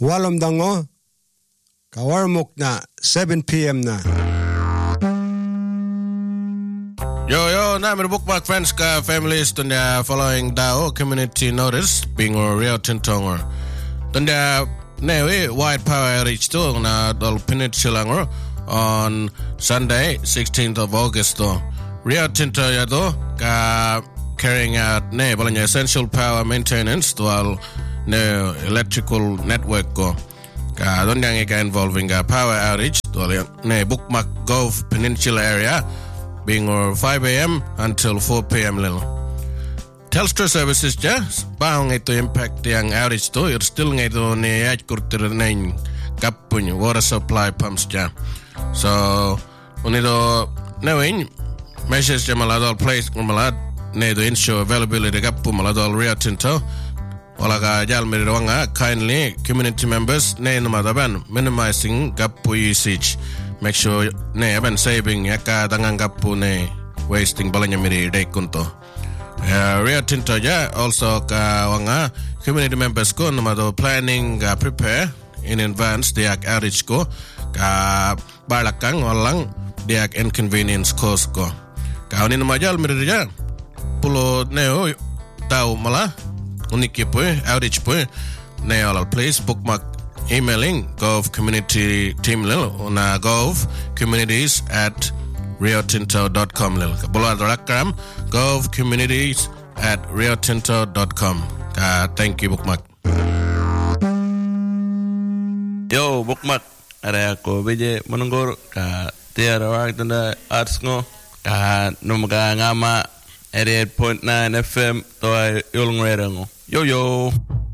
walom dango kawarmok na 7 p.m. na. Yo, namin bookmark friends ka families tunda following Dao community notice being Rio Tinto tunda newe wide power outage to na dol peninsula on Sunday 16th of August Rio Tinto yado ka carrying out balanya essential power maintenance while no electrical network go ka don yang involving power outage to bookmark Gove Peninsula area being 5 a.m. until 4 p.m. Telstra services baong ito impact yang outage to still ito ni kurtir nang kapun water supply pumps so unito knowing measures maladol place malad to ensure availability kapu maladol Rio Tinto wala ka jalmirwanga kindly community members madaban minimizing kapu usage. Make sure aban saving yaka dangang kapu wasting balanya miri day kunto. Rio Tinto also ka wanga community members ko namado planning prepare in advance diak outage ko ka balakang walang diak inconvenience cause ko. Ka unin majal miri pulo neo tau mala uniki po outage po neo please bookmark emailing Gove community team na govecommunities@riotinto.com bola rakam govecommunities@riotinto.com thank you bookmark. Yo bookmark ada ko beje menunggur ka tiara wak tanda arts ngo ka numaga ngama 88.9 FM to yulung rengo yo